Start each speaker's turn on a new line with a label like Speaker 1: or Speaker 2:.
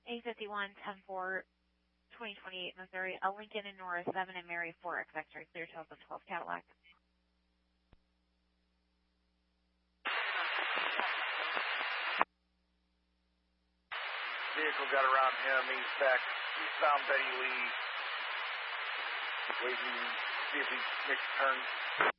Speaker 1: 851, 10-4, 2028 Missouri, a Lincoln and Nora 7 and Mary 4, X-Ray, clear to the 12 Cadillac.
Speaker 2: Vehicle got around him, he's back eastbound Betty Lee, waiting to see if he makes a turn.